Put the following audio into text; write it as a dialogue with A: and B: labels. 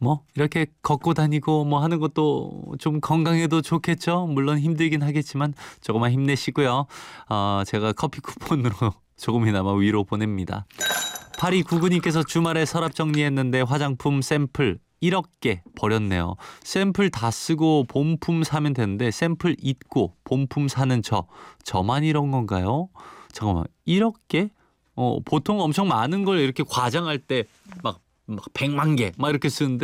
A: 뭐 이렇게 걷고 다니고 뭐 하는 것도 좀 건강에도 좋겠죠. 물론 힘들긴 하겠지만 조금만 힘내시고요. 제가 커피 쿠폰으로 조금이나마 위로 보냅니다. 8299님께서 주말에 서랍 정리했는데 화장품 샘플 1억 개 버렸네요. 샘플 다 쓰고 본품 사면 되는데 샘플 잊고 본품 사는 저만 이런 건가요? 잠깐만 1억 개? 보통 엄청 많은 걸 이렇게 과장할 때 막 100만 개 막 이렇게 쓰는데